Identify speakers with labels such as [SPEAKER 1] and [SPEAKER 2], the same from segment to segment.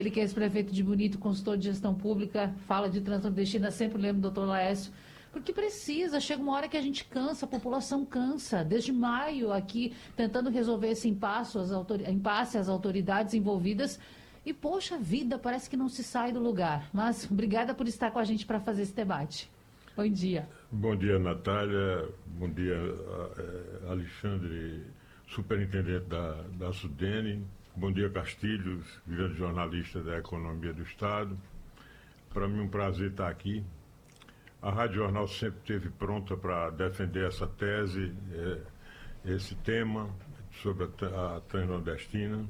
[SPEAKER 1] Ele que é ex-prefeito de Bonito, consultor de gestão pública, fala de Transnordestina, sempre lembro do doutor Laércio, porque precisa, chega uma hora que a gente cansa, a população cansa. Desde maio aqui, tentando resolver esse impasse, as autoridades envolvidas, e poxa vida, parece que não se sai do lugar. Mas obrigada por estar com a gente para fazer esse debate. Bom dia.
[SPEAKER 2] Bom dia, Natália. Bom dia, Alexandre, superintendente da SUDENE. Bom dia, Castilhos, grande jornalista da Economia do Estado. Para mim é um prazer estar aqui. A Rádio Jornal sempre esteve pronta para defender essa tese, esse tema sobre a Transnordestina.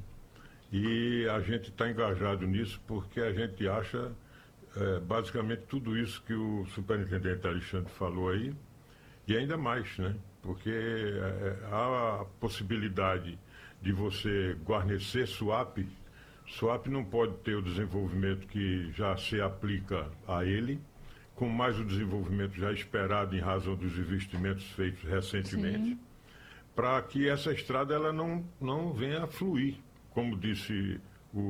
[SPEAKER 2] E a gente está engajado nisso porque a gente acha basicamente tudo isso que o superintendente Alexandre falou aí, e ainda mais, né? Porque há a possibilidade de você guarnecer SUAP. SUAP não pode ter o desenvolvimento que já se aplica a ele, com mais o desenvolvimento já esperado em razão dos investimentos feitos recentemente, para que essa estrada ela não venha a fluir. Como disse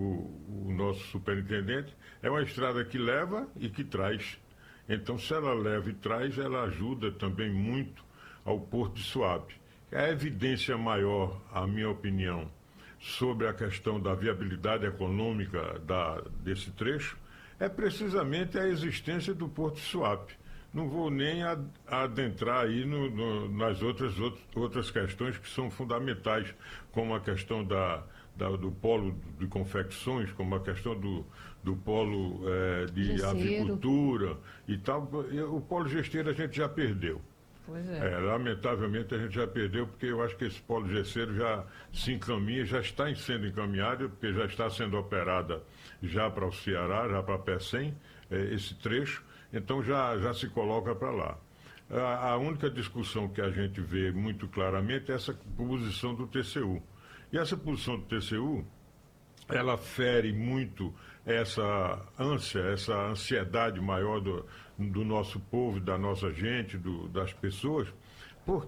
[SPEAKER 2] o nosso superintendente, é uma estrada que leva e que traz. Então, se ela leva e traz, ela ajuda também muito ao Porto de Suape. A evidência maior, a minha opinião, sobre a questão da viabilidade econômica desse trecho é precisamente a existência do Porto de Suape. Não vou nem adentrar aí nas outras questões que são fundamentais, como a questão do polo de confecções, como a questão do polo de avicultura e tal. O polo gesteiro a gente já perdeu.
[SPEAKER 1] Pois é.
[SPEAKER 2] Lamentavelmente a gente já perdeu, porque eu acho que esse polo gesteiro já se encaminha, já está sendo encaminhado, porque já está sendo operada já para o Ceará, já para a PECEM, esse trecho, então já se coloca para lá. A única discussão que a gente vê muito claramente é essa posição do TCU. E essa posição do TCU, ela fere muito essa ânsia, essa ansiedade maior do nosso povo, da nossa gente, das pessoas, por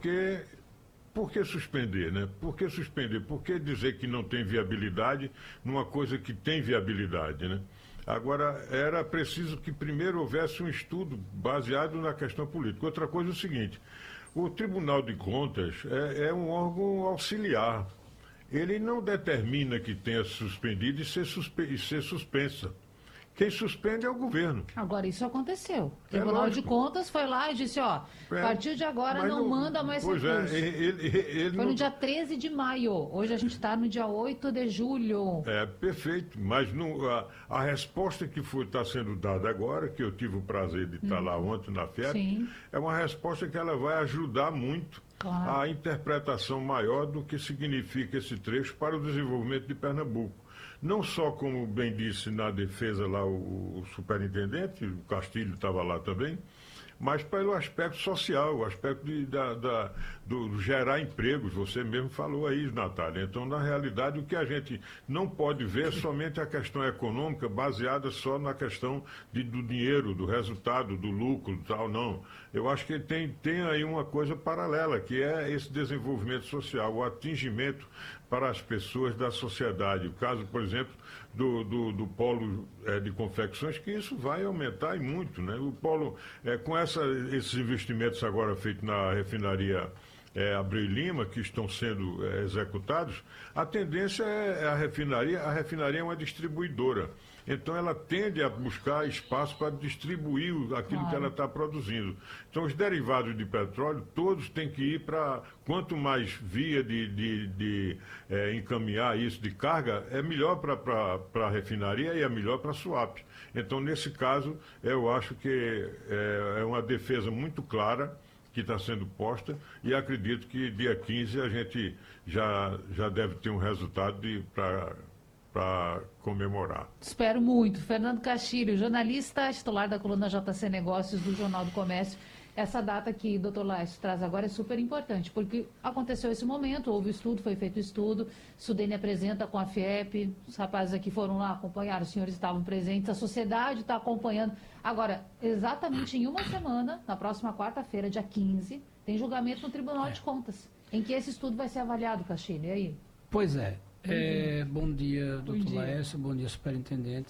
[SPEAKER 2] que suspender, né? Por que suspender? Por que dizer que não tem viabilidade numa coisa que tem viabilidade, né? Agora, era preciso que primeiro houvesse um estudo baseado na questão política. Outra coisa é o seguinte, o Tribunal de Contas é um órgão auxiliar. Ele não determina que tenha suspendido e ser suspensa. Quem suspende é o governo.
[SPEAKER 1] Agora, isso aconteceu. O Tribunal de Contas foi lá e disse, a partir de agora não manda mais recursos. Foi no dia 13 de maio. Hoje a gente está no dia 8 de julho.
[SPEAKER 2] Perfeito. Mas a resposta que está sendo dada agora, que eu tive o prazer de estar lá ontem na FIEP, é uma resposta que ela vai ajudar muito a interpretação maior do que significa esse trecho para o desenvolvimento de Pernambuco. Não só, como bem disse na defesa lá o superintendente, o Castilho estava lá também, mas pelo aspecto social, o aspecto do gerar empregos, você mesmo falou aí, Natália. Então, na realidade, o que a gente não pode ver é somente a questão econômica baseada só na questão do dinheiro, do resultado, do lucro, tal, não. Eu acho que tem aí uma coisa paralela, que é esse desenvolvimento social, o atingimento para as pessoas da sociedade. O caso, por exemplo, do polo de confecções, que isso vai aumentar e muito, né? O polo, com esses investimentos agora feitos na refinaria Abreu e Lima, que estão sendo executados, a tendência é a refinaria é uma distribuidora. Então, ela tende a buscar espaço para distribuir aquilo que ela está produzindo. Então, os derivados de petróleo, todos têm que ir para... Quanto mais via de encaminhar isso de carga, é melhor para a refinaria e é melhor para a SUAP. Então, nesse caso, eu acho que é uma defesa muito clara que está sendo posta e acredito que dia 15 a gente já deve ter um resultado para comemorar.
[SPEAKER 1] Espero muito. Fernando Castilho, jornalista, titular da coluna JC Negócios do Jornal do Comércio. Essa data que o doutor Laércio traz agora é super importante, porque aconteceu esse momento, houve estudo, foi feito estudo, SUDENE apresenta com a FIEP, os rapazes aqui foram lá acompanhar, os senhores estavam presentes, a sociedade está acompanhando. Agora, exatamente em uma semana, na próxima quarta-feira, dia 15, tem julgamento no Tribunal de Contas, em que esse estudo vai ser avaliado, Castilho, e aí?
[SPEAKER 3] Pois é. Bom dia, doutor Laércio, bom dia, superintendente.